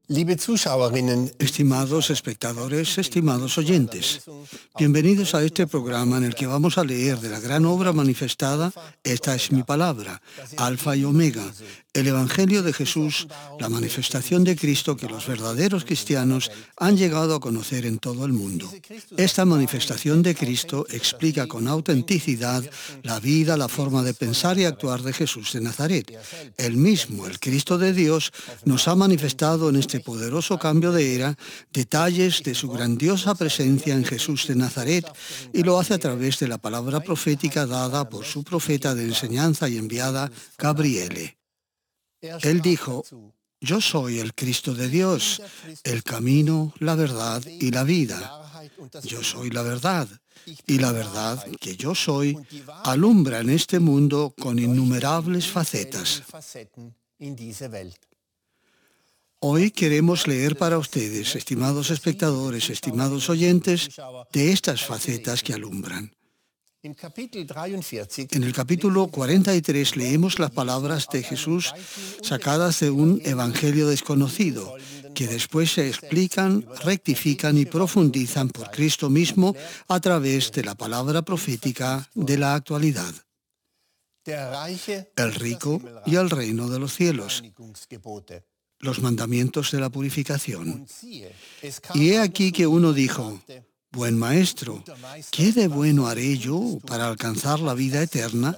Liebe Zuschauerinnen, Estimados espectadores, estimados oyentes, bienvenidos a este programa en el que vamos a leer de la gran obra manifestada, Esta es mi palabra, Alfa y Omega, el Evangelio de Jesús, la manifestación de Cristo que los verdaderos cristianos han llegado a conocer en todo el mundo. Esta manifestación de Cristo explica con autenticidad la vida, la forma de pensar y actuar de Jesús de Nazaret. Él mismo, el Cristo de Dios, nos ha manifestado en este poderoso cambio de era detalles de su grandiosa presencia en Jesús de Nazaret, y lo hace a través de la palabra profética dada por su profeta de enseñanza y enviada, Gabriele. Él dijo: yo soy el Cristo de Dios, el camino, la verdad y la vida. Yo soy la verdad, y la verdad que yo soy alumbra en este mundo con innumerables facetas. Hoy queremos leer para ustedes, estimados espectadores, estimados oyentes, de estas facetas que alumbran. En el capítulo 43 leemos las palabras de Jesús sacadas de un evangelio desconocido, que después se explican, rectifican y profundizan por Cristo mismo a través de la palabra profética de la actualidad. El rico y el reino de los cielos. Los mandamientos de la purificación. Y he aquí que uno dijo: buen maestro, ¿qué de bueno haré yo para alcanzar la vida eterna?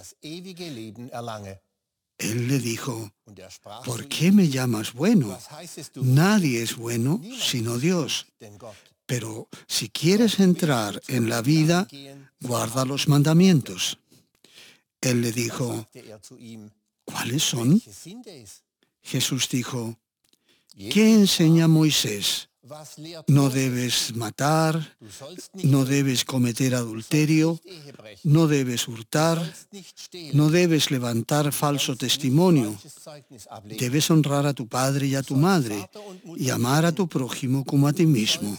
Él le dijo: ¿por qué me llamas bueno? Nadie es bueno sino Dios. Pero si quieres entrar en la vida, guarda los mandamientos. Él le dijo: ¿cuáles son? Jesús dijo: ¿qué enseña Moisés? No debes matar, no debes cometer adulterio, no debes hurtar, no debes levantar falso testimonio, debes honrar a tu padre y a tu madre, y amar a tu prójimo como a ti mismo.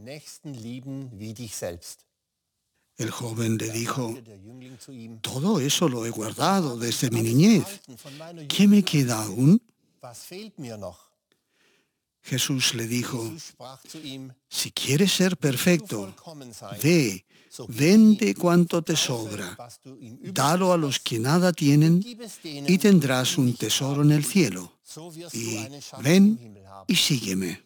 El joven le dijo: todo eso lo he guardado desde mi niñez. ¿Qué me queda aún? Jesús le dijo: si quieres ser perfecto, vende cuanto te sobra, dalo a los que nada tienen y tendrás un tesoro en el cielo. Y ven y sígueme.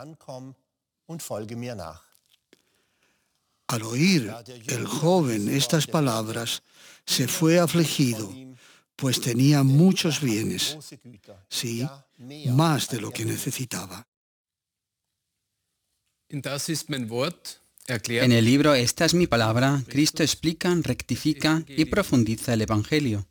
Al oír el joven estas palabras, se fue afligido, pues tenía muchos bienes, sí, más de lo que necesitaba. En el libro Esta es mi palabra, Cristo explica, rectifica y profundiza el Evangelio.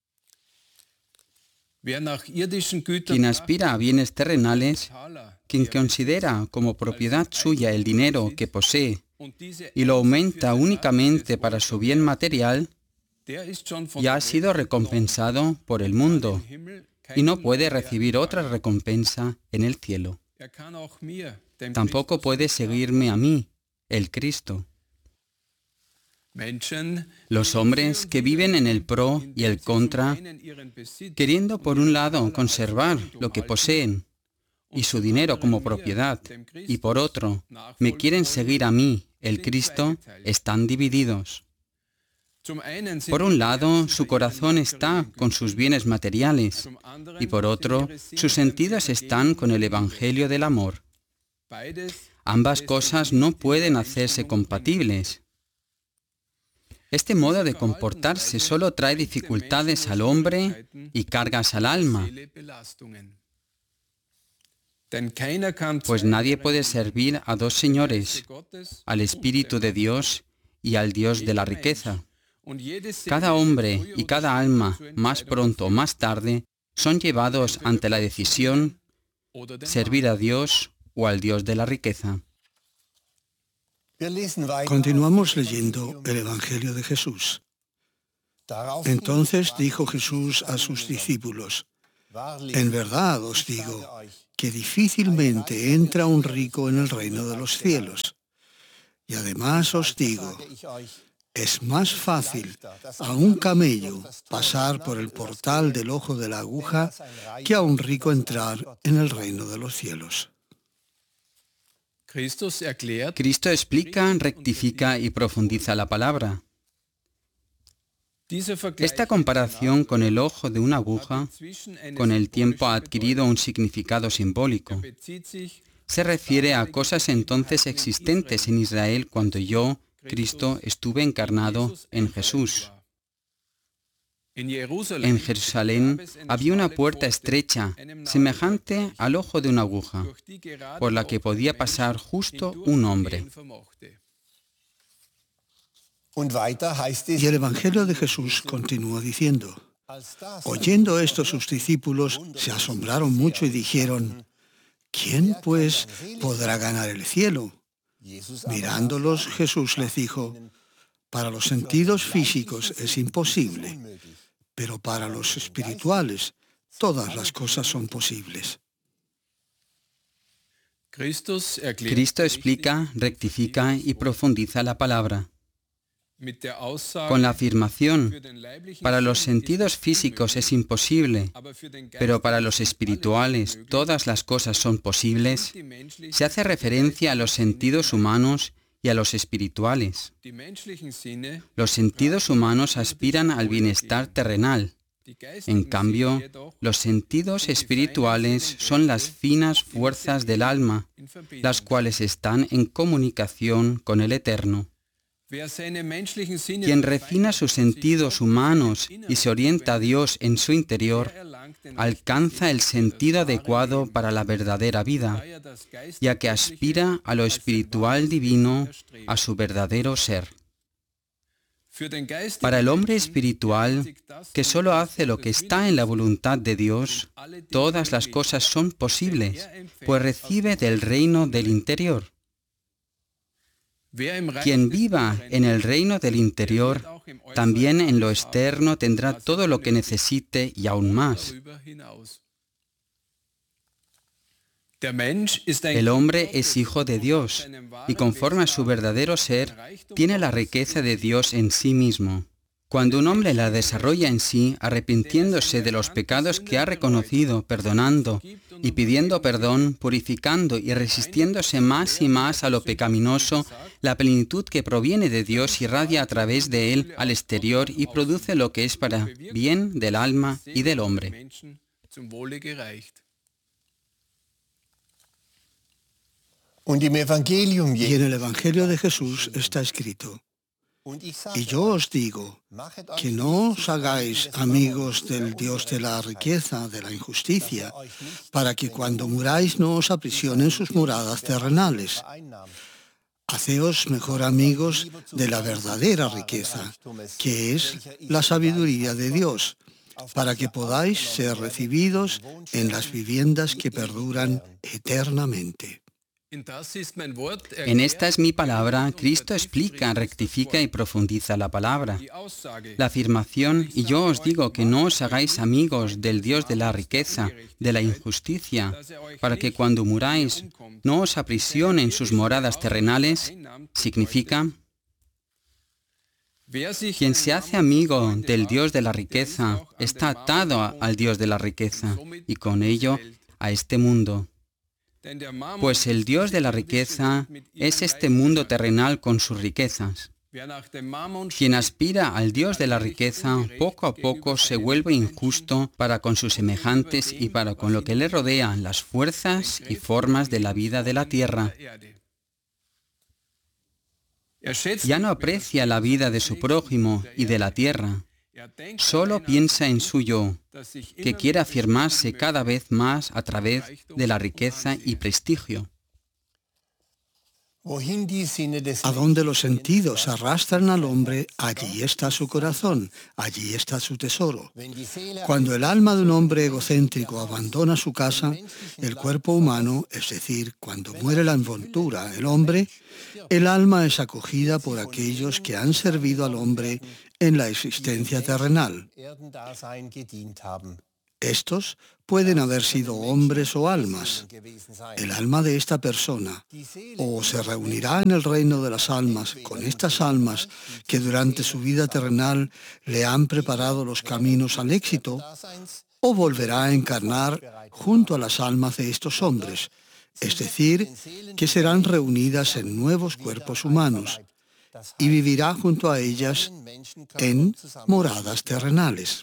Quien aspira a bienes terrenales, quien considera como propiedad suya el dinero que posee y lo aumenta únicamente para su bien material, ya ha sido recompensado por el mundo y no puede recibir otra recompensa en el cielo. Tampoco puede seguirme a mí, el Cristo. Los hombres que viven en el pro y el contra, queriendo por un lado conservar lo que poseen y su dinero como propiedad, y por otro, me quieren seguir a mí, el Cristo, están divididos. Por un lado, su corazón está con sus bienes materiales, y por otro, sus sentidos están con el Evangelio del amor. Ambas cosas no pueden hacerse compatibles. Este modo de comportarse solo trae dificultades al hombre y cargas al alma, pues nadie puede servir a dos señores, al Espíritu de Dios y al Dios de la riqueza. Cada hombre y cada alma, más pronto o más tarde, son llevados ante la decisión: servir a Dios o al Dios de la riqueza. Continuamos leyendo el Evangelio de Jesús. Entonces dijo Jesús a sus discípulos: en verdad os digo que difícilmente entra un rico en el reino de los cielos. Y además os digo, es más fácil a un camello pasar por el portal del ojo de la aguja que a un rico entrar en el reino de los cielos. Cristo explica, rectifica y profundiza la palabra. Esta comparación con el ojo de una aguja, con el tiempo ha adquirido un significado simbólico. Se refiere a cosas entonces existentes en Israel cuando yo, Cristo, estuve encarnado en Jesús. En Jerusalén había una puerta estrecha, semejante al ojo de una aguja, por la que podía pasar justo un hombre. Y el Evangelio de Jesús continúa diciendo: oyendo esto sus discípulos se asombraron mucho y dijeron: ¿quién pues podrá ganar el cielo? Mirándolos, Jesús les dijo: para los sentidos físicos es imposible, pero para los espirituales todas las cosas son posibles. Cristo explica, rectifica y profundiza la palabra. Con la afirmación, para los sentidos físicos es imposible, pero para los espirituales todas las cosas son posibles, se hace referencia a los sentidos humanos y a los espirituales. Los sentidos humanos aspiran al bienestar terrenal. En cambio, los sentidos espirituales son las finas fuerzas del alma, las cuales están en comunicación con el Eterno. Quien refina sus sentidos humanos y se orienta a Dios en su interior, alcanza el sentido adecuado para la verdadera vida, ya que aspira a lo espiritual divino, a su verdadero ser. Para el hombre espiritual, que solo hace lo que está en la voluntad de Dios, todas las cosas son posibles, pues recibe del reino del interior. Quien viva en el reino del interior, también en lo externo tendrá todo lo que necesite y aún más. El hombre es hijo de Dios y conforme a su verdadero ser, tiene la riqueza de Dios en sí mismo. Cuando un hombre la desarrolla en sí, arrepintiéndose de los pecados que ha reconocido, perdonando y pidiendo perdón, purificando y resistiéndose más y más a lo pecaminoso, la plenitud que proviene de Dios irradia a través de él al exterior y produce lo que es para bien del alma y del hombre. Y en el Evangelio de Jesús está escrito: y yo os digo, que no os hagáis amigos del Dios de la riqueza, de la injusticia, para que cuando muráis no os aprisionen sus moradas terrenales. Haceos mejor amigos de la verdadera riqueza, que es la sabiduría de Dios, para que podáis ser recibidos en las viviendas que perduran eternamente. En esta es mi palabra. Cristo explica, rectifica y profundiza la palabra. La afirmación, y yo os digo que no os hagáis amigos del Dios de la riqueza, de la injusticia, para que cuando muráis no os aprisionen sus moradas terrenales, significa: quien se hace amigo del Dios de la riqueza está atado al Dios de la riqueza y con ello a este mundo. Pues el Dios de la riqueza es este mundo terrenal con sus riquezas. Quien aspira al Dios de la riqueza, poco a poco se vuelve injusto para con sus semejantes y para con lo que le rodea, las fuerzas y formas de la vida de la tierra. Ya no aprecia la vida de su prójimo y de la tierra. Solo piensa en su yo, que quiere afirmarse cada vez más a través de la riqueza y prestigio. A donde los sentidos arrastran al hombre, allí está su corazón, allí está su tesoro. Cuando el alma de un hombre egocéntrico abandona su casa, el cuerpo humano, es decir, cuando muere la envoltura, el hombre, el alma es acogida por aquellos que han servido al hombre en la existencia terrenal. Estos pueden haber sido hombres o almas. El alma de esta persona o se reunirá en el reino de las almas con estas almas que durante su vida terrenal le han preparado los caminos al éxito, o volverá a encarnar junto a las almas de estos hombres, es decir, que serán reunidas en nuevos cuerpos humanos y vivirá junto a ellas en moradas terrenales.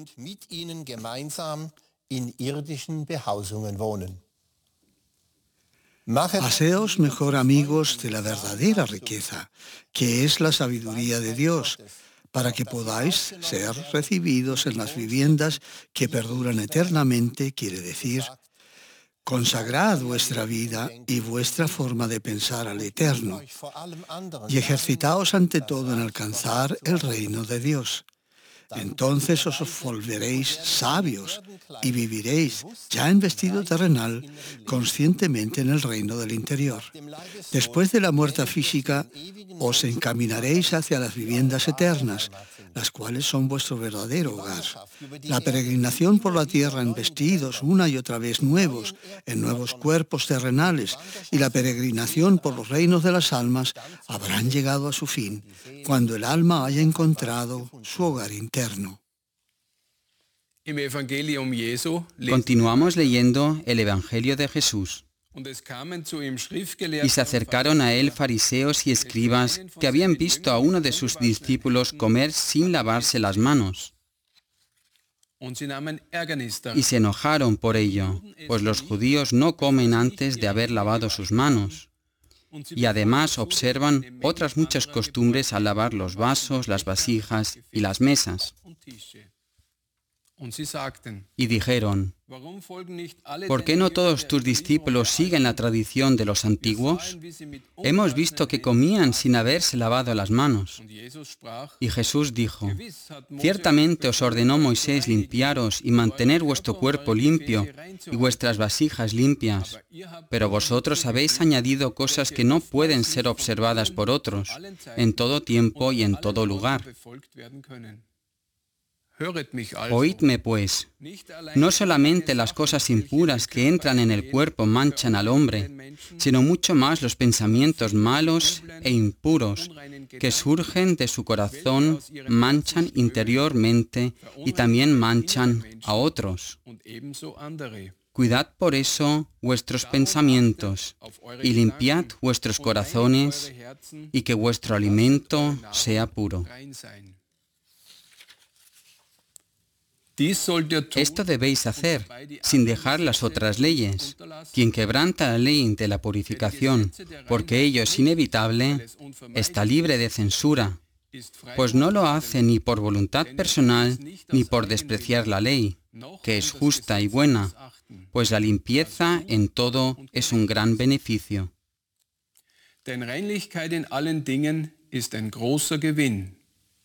Haceos mejor amigos de la verdadera riqueza, que es la sabiduría de Dios, para que podáis ser recibidos en las viviendas que perduran eternamente, quiere decir, consagrad vuestra vida y vuestra forma de pensar al Eterno, y ejercitaos ante todo en alcanzar el reino de Dios. Entonces os volveréis sabios y viviréis, ya en vestido terrenal, conscientemente en el reino del interior. Después de la muerte física, os encaminaréis hacia las viviendas eternas, las cuales son vuestro verdadero hogar. La peregrinación por la tierra en vestidos una y otra vez nuevos, en nuevos cuerpos terrenales, y la peregrinación por los reinos de las almas habrán llegado a su fin, cuando el alma haya encontrado su hogar interno. Continuamos leyendo el Evangelio de Jesús. Y se acercaron a él fariseos y escribas que habían visto a uno de sus discípulos comer sin lavarse las manos. Y se enojaron por ello, pues los judíos no comen antes de haber lavado sus manos. Y además observan otras muchas costumbres al lavar los vasos, las vasijas y las mesas. Y dijeron, ¿por qué no todos tus discípulos siguen la tradición de los antiguos? Hemos visto que comían sin haberse lavado las manos. Y Jesús dijo, ciertamente os ordenó Moisés limpiaros y mantener vuestro cuerpo limpio y vuestras vasijas limpias, pero vosotros habéis añadido cosas que no pueden ser observadas por otros, en todo tiempo y en todo lugar. Oídme, pues, no solamente las cosas impuras que entran en el cuerpo manchan al hombre, sino mucho más los pensamientos malos e impuros que surgen de su corazón manchan interiormente y también manchan a otros. Cuidad por eso vuestros pensamientos y limpiad vuestros corazones y que vuestro alimento sea puro. Esto debéis hacer, sin dejar las otras leyes. Quien quebranta la ley de la purificación, porque ello es inevitable, está libre de censura, pues no lo hace ni por voluntad personal, ni por despreciar la ley, que es justa y buena, pues la limpieza en todo es un gran beneficio. Denn Reinlichkeit in allen Dingen ist ein großer Gewinn.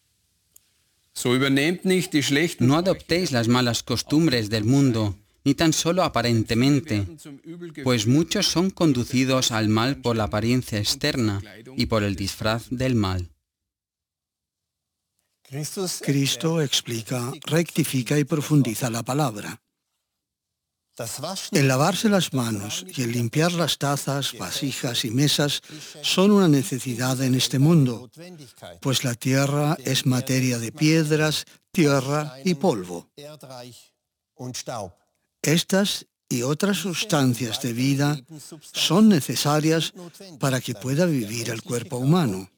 No adoptéis las malas costumbres del mundo, ni tan solo aparentemente, pues muchos son conducidos al mal por la apariencia externa y por el disfraz del mal. Cristo explica, rectifica y profundiza la palabra. El lavarse las manos y el limpiar las tazas, vasijas y mesas son una necesidad en este mundo, pues la tierra es materia de piedras, tierra y polvo. Estas y otras sustancias de vida son necesarias para que pueda vivir el cuerpo humano.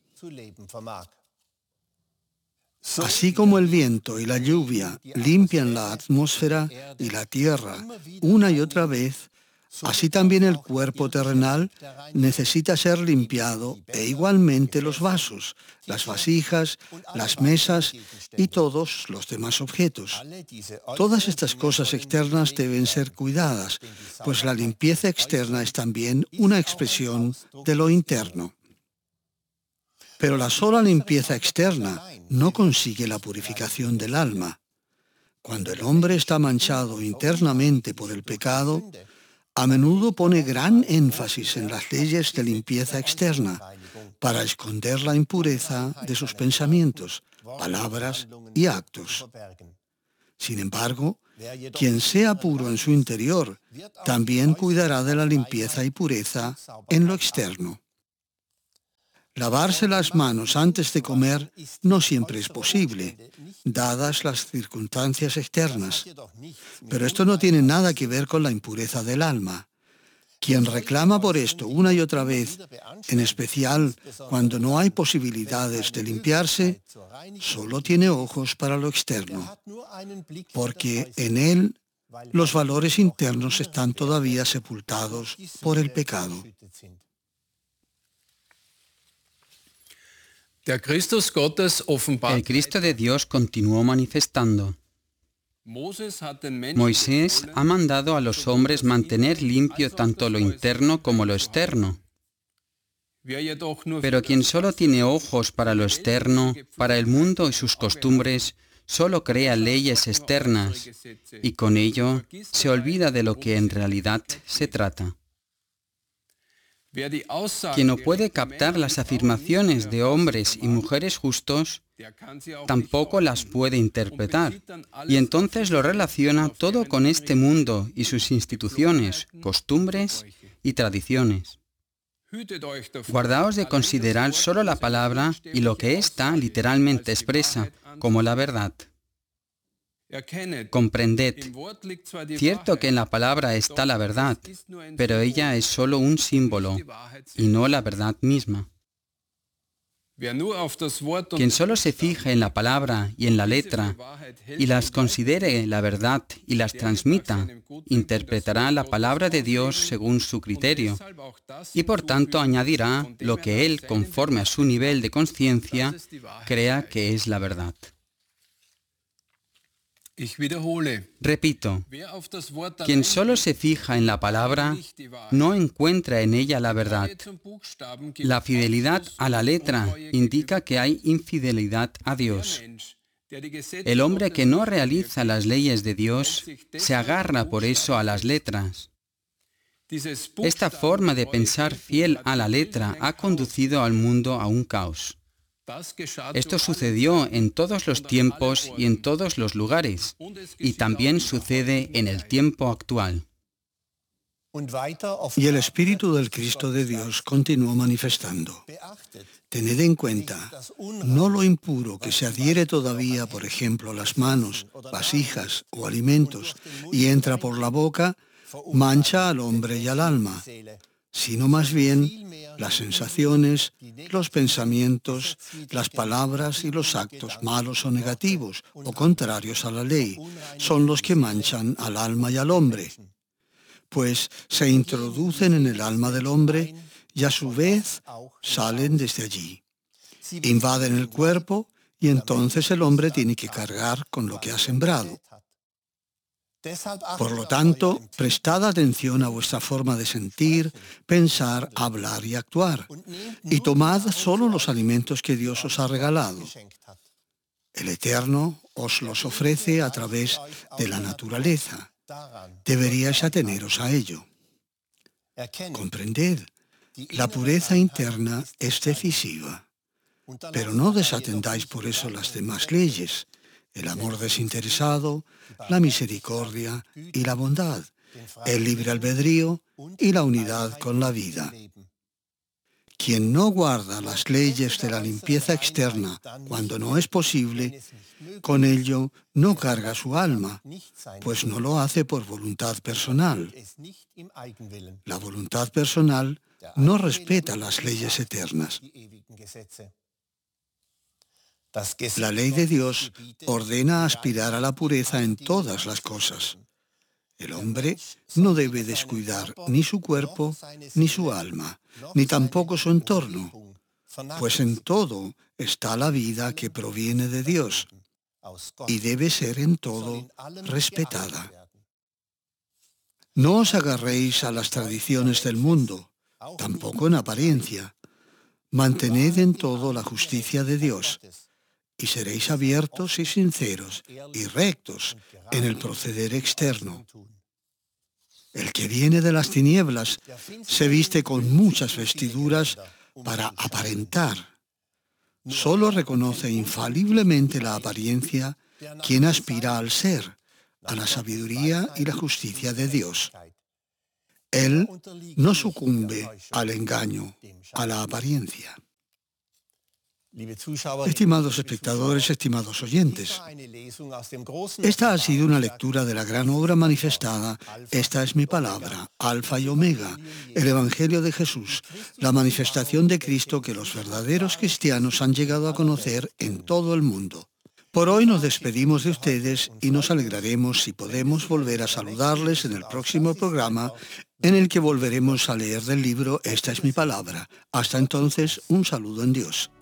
Así como el viento y la lluvia limpian la atmósfera y la tierra una y otra vez, así también el cuerpo terrenal necesita ser limpiado e igualmente los vasos, las vasijas, las mesas y todos los demás objetos. Todas estas cosas externas deben ser cuidadas, pues la limpieza externa es también una expresión de lo interno. Pero la sola limpieza externa no consigue la purificación del alma. Cuando el hombre está manchado internamente por el pecado, a menudo pone gran énfasis en las leyes de limpieza externa para esconder la impureza de sus pensamientos, palabras y actos. Sin embargo, quien sea puro en su interior también cuidará de la limpieza y pureza en lo externo. Lavarse las manos antes de comer no siempre es posible, dadas las circunstancias externas. Pero esto no tiene nada que ver con la impureza del alma. Quien reclama por esto una y otra vez, en especial cuando no hay posibilidades de limpiarse, solo tiene ojos para lo externo, porque en él los valores internos están todavía sepultados por el pecado. Der Christus Gottes El offenbart. Cristo de Dios continuó manifestando. Moisés ha mandado a los hombres mantener limpio tanto lo interno como lo externo. Pero quien solo tiene ojos para lo externo, para el mundo y sus costumbres, solo crea leyes externas y con ello se olvida de lo que en realidad se trata. Quien no puede captar las afirmaciones de hombres y mujeres justos, tampoco las puede interpretar, y entonces lo relaciona todo con este mundo y sus instituciones, costumbres y tradiciones. Guardaos de considerar solo la palabra y lo que ésta literalmente expresa, como la verdad. Comprended, cierto que en la palabra está la verdad, pero ella es solo un símbolo y no la verdad misma. Quien solo se fije en la palabra y en la letra y las considere la verdad y las transmita, interpretará la palabra de Dios según su criterio y por tanto añadirá lo que él, conforme a su nivel de conciencia, crea que es la verdad. Repito, quien solo se fija en la palabra no encuentra en ella la verdad. La fidelidad a la letra indica que hay infidelidad a Dios. El hombre que no realiza las leyes de Dios se agarra por eso a las letras. Esta forma de pensar fiel a la letra ha conducido al mundo a un caos. Esto sucedió en todos los tiempos y en todos los lugares, y también sucede en el tiempo actual. Y el Espíritu del Cristo de Dios continuó manifestando. Tened en cuenta, no lo impuro que se adhiere todavía, por ejemplo, a las manos, vasijas o alimentos, y entra por la boca, mancha al hombre y al alma, sino más bien las sensaciones, los pensamientos, las palabras y los actos malos o negativos o contrarios a la ley son los que manchan al alma y al hombre, pues se introducen en el alma del hombre y a su vez salen desde allí. Invaden el cuerpo y entonces el hombre tiene que cargar con lo que ha sembrado. Por lo tanto, prestad atención a vuestra forma de sentir, pensar, hablar y actuar, y tomad solo los alimentos que Dios os ha regalado. El Eterno os los ofrece a través de la naturaleza. Deberíais ateneros a ello. Comprended, la pureza interna es decisiva, pero no desatendáis por eso las demás leyes, el amor desinteresado, la misericordia y la bondad, el libre albedrío y la unidad con la vida. Quien no guarda las leyes de la limpieza externa cuando no es posible, con ello no carga su alma, pues no lo hace por voluntad personal. La voluntad personal no respeta las leyes eternas. La ley de Dios ordena aspirar a la pureza en todas las cosas. El hombre no debe descuidar ni su cuerpo, ni su alma, ni tampoco su entorno, pues en todo está la vida que proviene de Dios y debe ser en todo respetada. No os agarréis a las tradiciones del mundo, tampoco en apariencia. Mantened en todo la justicia de Dios, y seréis abiertos y sinceros y rectos en el proceder externo. El que viene de las tinieblas se viste con muchas vestiduras para aparentar. Solo reconoce infaliblemente la apariencia quien aspira al ser, a la sabiduría y la justicia de Dios. Él no sucumbe al engaño, a la apariencia. Estimados espectadores, estimados oyentes, esta ha sido una lectura de la gran obra manifestada. Esta es mi palabra, Alfa y Omega, el Evangelio de Jesús, la manifestación de Cristo que los verdaderos cristianos han llegado a conocer en todo el mundo. Por hoy nos despedimos de ustedes y nos alegraremos si podemos volver a saludarles en el próximo programa en el que volveremos a leer del libro Esta es mi palabra. Hasta entonces, un saludo en Dios.